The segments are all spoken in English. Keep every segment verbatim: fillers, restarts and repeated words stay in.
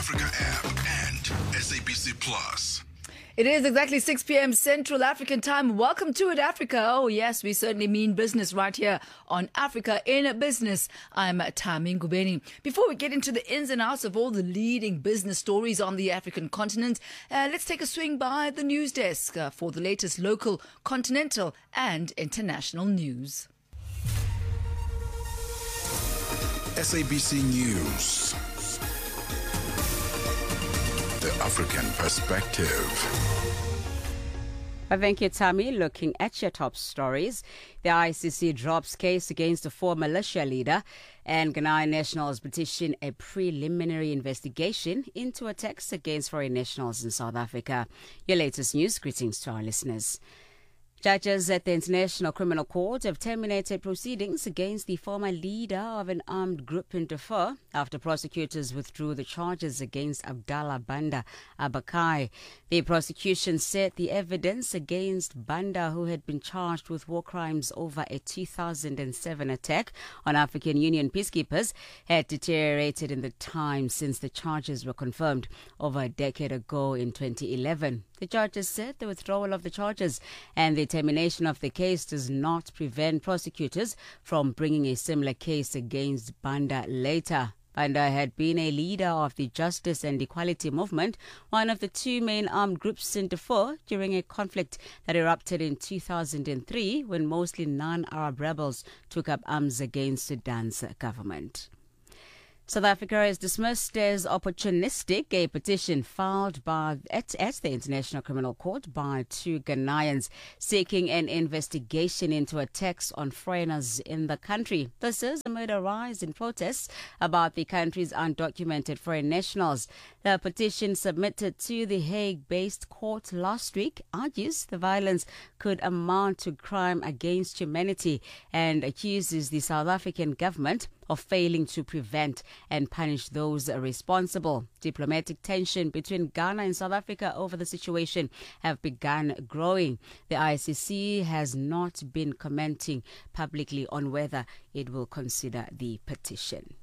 Africa app and S A B C Plus. It is exactly six p.m. Central African time. Welcome to It Africa. Oh yes, we certainly mean business right here on Africa in Business. I'm Tami Ngubeni. Before we get into the ins and outs of all the leading business stories on the African continent, uh, let's take a swing by the news desk uh, for the latest local, continental and international news. S A B C News. The African perspective. Well, thank you, Tammy. Looking at your top stories, the I C C drops case against the former militia leader, and Ghanaian nationals petition a preliminary investigation into attacks against foreign nationals in South Africa. Your latest news. Greetings to our listeners. Judges at the International Criminal Court have terminated proceedings against the former leader of an armed group in Darfur after prosecutors withdrew the charges against Abdallah Banda Abakai. The prosecution said the evidence against Banda, who had been charged with war crimes over a two thousand seven attack on African Union peacekeepers, had deteriorated in the time since the charges were confirmed over a decade ago in twenty eleven. The judges said the withdrawal of the charges and the termination of the case does not prevent prosecutors from bringing a similar case against Banda later. Banda had been a leader of the Justice and Equality Movement, one of the two main armed groups in Darfur, during a conflict that erupted in two thousand three when mostly non-Arab rebels took up arms against Sudan's government. South Africa has dismissed as opportunistic a petition filed by at, at the International Criminal Court by two Ghanaians seeking an investigation into attacks on foreigners in the country. This is amid a rise in protests about the country's undocumented foreign nationals. The petition submitted to the Hague-based court last week argues the violence could amount to crime against humanity and accuses the South African government of failing to prevent and punish those responsible. Diplomatic tension between Ghana and South Africa over the situation have begun growing. The I C C has not been commenting publicly on whether it will consider the petition.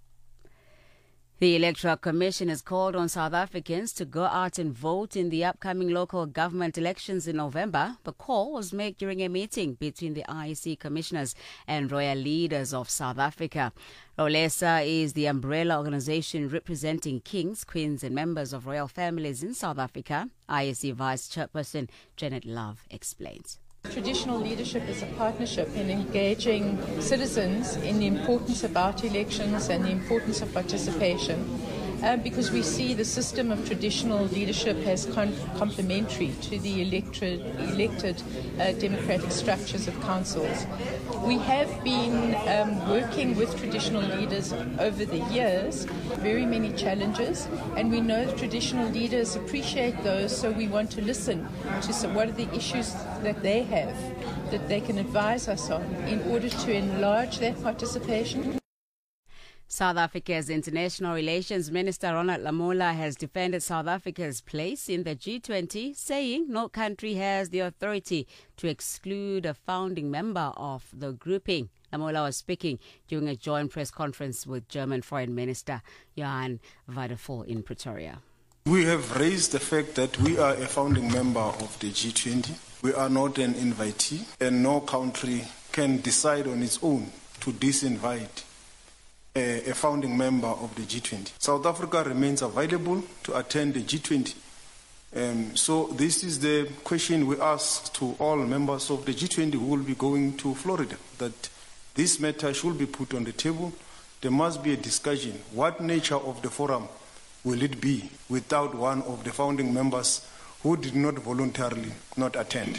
The Electoral Commission has called on South Africans to go out and vote in the upcoming local government elections in November. The call was made during a meeting between the I E C commissioners and royal leaders of South Africa. ROLESA is the umbrella organization representing kings, queens and members of royal families in South Africa. I E C Vice Chairperson Janet Love explains. Traditional leadership is a partnership in engaging citizens in the importance about elections and the importance of participation, uh, because we see the system of traditional leadership as con- complementary to the elected, elected uh, democratic structures of councils. We have been um, working with traditional leaders over the years, very many challenges, and we know that traditional leaders appreciate those, so we want to listen to some, what are the issues that they have that they can advise us on in order to enlarge that participation. South Africa's International Relations Minister Ronald Lamola has defended South Africa's place in the G twenty, saying no country has the authority to exclude a founding member of the grouping. Lamola was speaking during a joint press conference with German Foreign Minister Johann Wadephul in Pretoria. We have raised the fact that we are a founding member of the G twenty. We are not an invitee, and no country can decide on its own to disinvite a, a founding member of the G twenty. South Africa remains available to attend the G twenty. Um, so this is the question we ask to all members of the G twenty who will be going to Florida, that this matter should be put on the table. There must be a discussion. What nature of the forum will it be without one of the founding members who did not voluntarily not attend?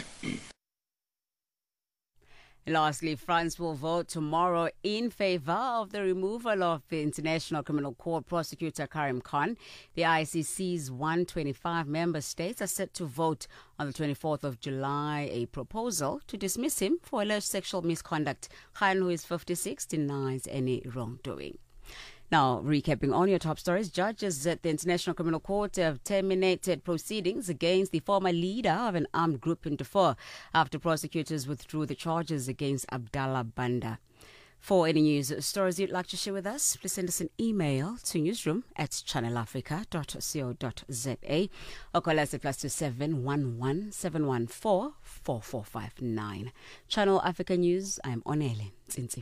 Lastly, France will vote tomorrow in favor of the removal of the International Criminal Court prosecutor Karim Khan. The I C C's one hundred twenty-five member states are set to vote on the twenty-fourth of July a proposal to dismiss him for alleged sexual misconduct. Khan, who is fifty-six, denies any wrongdoing. Now, recapping on your top stories, judges at the International Criminal Court have terminated proceedings against the former leader of an armed group in Darfur after prosecutors withdrew the charges against Abdallah Banda. For any news stories you'd like to share with us, please send us an email to newsroom at channel africa dot co dot za or call us at plus two seven one one seven one four four four five nine. Channel Africa News, I'm Onele Tsinzi.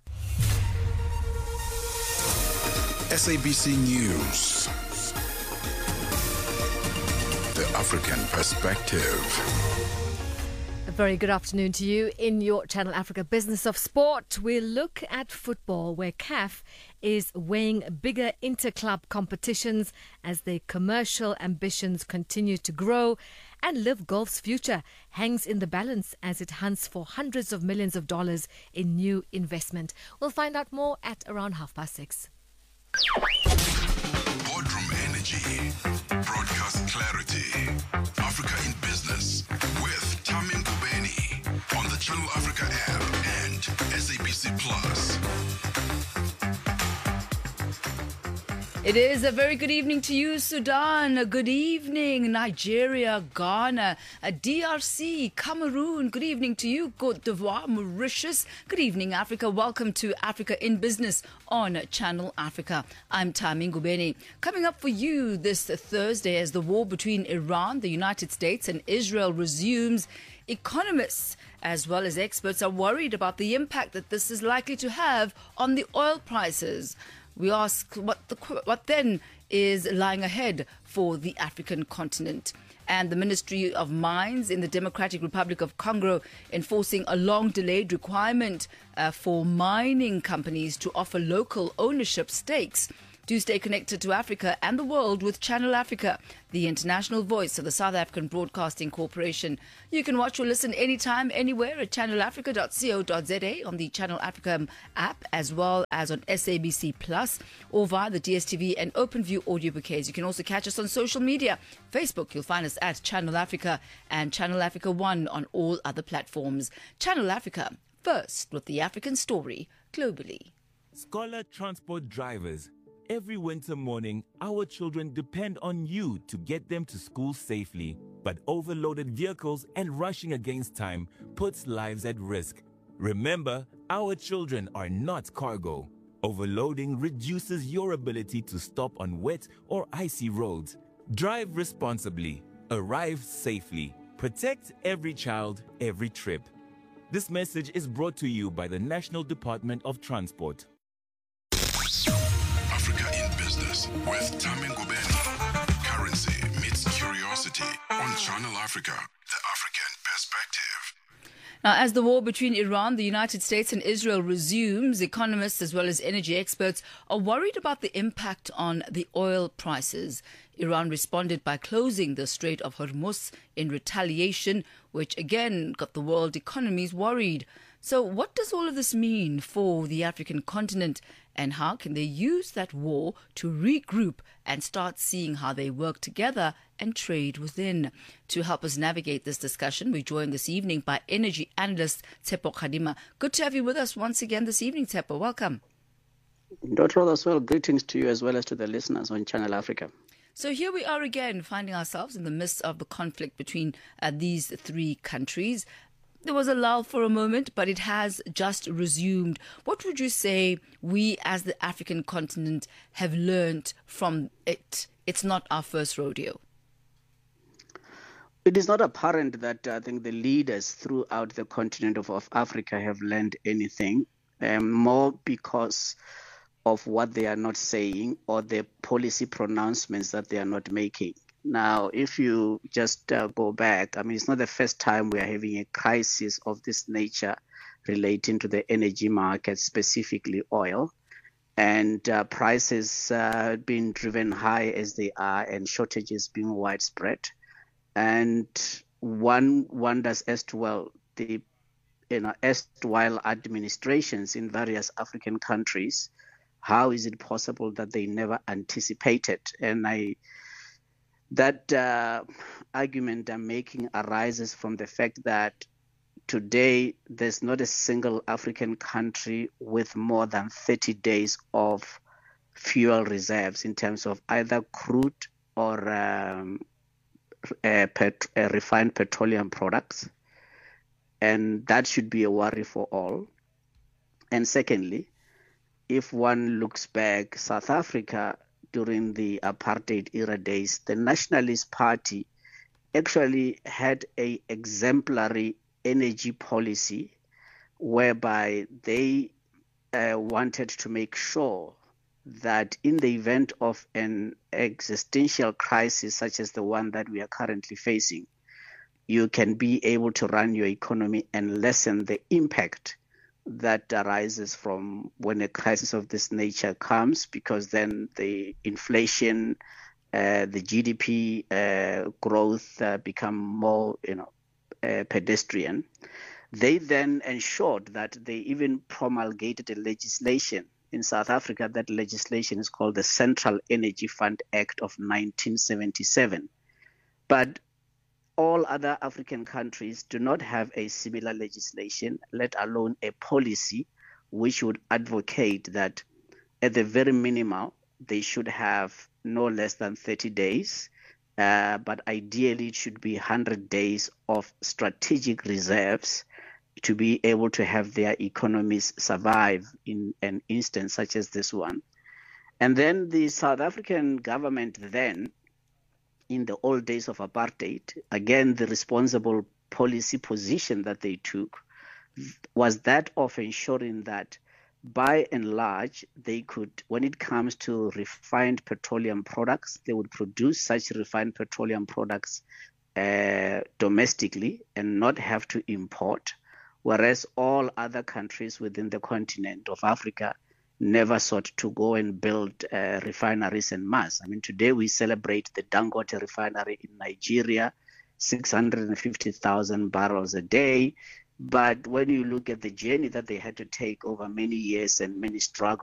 S A B C News. The African Perspective. A very good afternoon to you. In your Channel Africa Business of Sport, we look at football, where C A F is weighing bigger inter-club competitions as their commercial ambitions continue to grow, and Live Golf's future hangs in the balance as it hunts for hundreds of millions of dollars in new investment. We'll find out more at around half past six. Boardroom energy. Broadcast clarity. Africa in business with Tamim Ngubeni on the Channel Africa app and S A B C Plus. It is a very good evening to you, Sudan. A good evening, Nigeria, Ghana, a D R C, Cameroon. Good evening to you, Côte d'Ivoire, Mauritius. Good evening, Africa. Welcome to Africa in Business on Channel Africa. I'm Tamim Ngubeni. Coming up for you this Thursday, as the war between Iran, the United States, and Israel resumes, economists as well as experts are worried about the impact that this is likely to have on the oil prices. We ask what the what then is lying ahead for the African continent. And the Ministry of Mines in the Democratic Republic of Congo enforcing a long-delayed requirement uh, for mining companies to offer local ownership stakes. Do stay connected to Africa and the world with Channel Africa, the international voice of the South African Broadcasting Corporation. You can watch or listen anytime, anywhere at channel africa dot co dot za on the Channel Africa app, as well as on S A B C Plus or via the D S T V and OpenView audio bouquets. You can also catch us on social media. Facebook, you'll find us at Channel Africa, and Channel Africa One on all other platforms. Channel Africa, first with the African story globally. Scholar transport drivers. Every winter morning, our children depend on you to get them to school safely. But overloaded vehicles and rushing against time puts lives at risk. Remember, our children are not cargo. Overloading reduces your ability to stop on wet or icy roads. Drive responsibly. Arrive safely. Protect every child, every trip. This message is brought to you by the National Department of Transport. Africa in Business with Tamim Ngubeni. Currency meets curiosity on Channel Africa, the African Perspective. Now, as the war between Iran, the United States and Israel resumes, economists as well as energy experts are worried about the impact on the oil prices. Iran responded by closing the Strait of Hormuz in retaliation, which again got the world economies worried. So what does all of this mean for the African continent, and how can they use that war to regroup and start seeing how they work together and trade within? To help us navigate this discussion, we're joined this evening by energy analyst Tshepo Kgadima. Good to have you with us once again this evening, Tshepo. Welcome. Doctor Rotherwell, greetings to you as well as to the listeners on Channel Africa. So here we are again, finding ourselves in the midst of the conflict between uh, these three countries. There was a lull for a moment, but it has just resumed. What would you say we as the African continent have learned from it? It's not our first rodeo. It is not apparent that I think the leaders throughout the continent of, of Africa have learned anything, um, more because of what they are not saying or the policy pronouncements that they are not making. Now, if you just uh, go back, I mean, it's not the first time we are having a crisis of this nature relating to the energy market, specifically oil, and uh, prices uh, being driven high as they are and shortages being widespread. And one wonders as to, well, the you know, erstwhile administrations in various African countries, how is it possible that they never anticipated? And I That uh, argument I'm making arises from the fact that today there's not a single African country with more than thirty days of fuel reserves in terms of either crude or um, uh, pet- uh, refined petroleum products. And that should be a worry for all. And secondly, if one looks back, South Africa during the apartheid era days, the Nationalist Party actually had a exemplary energy policy whereby they uh, wanted to make sure that in the event of an existential crisis such as the one that we are currently facing, you can be able to run your economy and lessen the impact that arises from when a crisis of this nature comes, because then the inflation, uh, the G D P uh, growth uh, become more, you know, uh, pedestrian. They then ensured that they even promulgated a legislation in South Africa. That legislation is called the Central Energy Fund Act of nineteen seventy-seven. But all other African countries do not have a similar legislation, let alone a policy which would advocate that at the very minimal, they should have no less than thirty days, uh, but ideally it should be one hundred days of strategic reserves to be able to have their economies survive in an instance such as this one. And then the South African government then, in the old days of apartheid, again, the responsible policy position that they took was that of ensuring that by and large, they could, when it comes to refined petroleum products, they would produce such refined petroleum products uh, domestically and not have to import, whereas all other countries within the continent of Africa never sought to go and build uh, refineries en masse. I mean, today we celebrate the Dangote refinery in Nigeria, six hundred fifty thousand barrels a day. But when you look at the journey that they had to take over many years and many struggles,